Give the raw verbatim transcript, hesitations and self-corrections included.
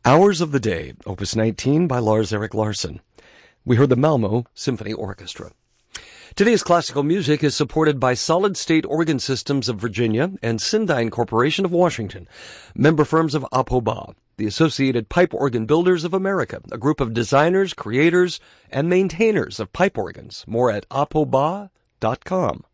Hours of the Day, Opus nineteen by Lars Erik Larsson. We heard the Malmo Symphony Orchestra. Today's classical music is supported by Solid State Organ Systems of Virginia and Syndyne Corporation of Washington, member firms of APOBA, the Associated Pipe Organ Builders of America, a group of designers, creators, and maintainers of pipe organs. More at apoba dot com.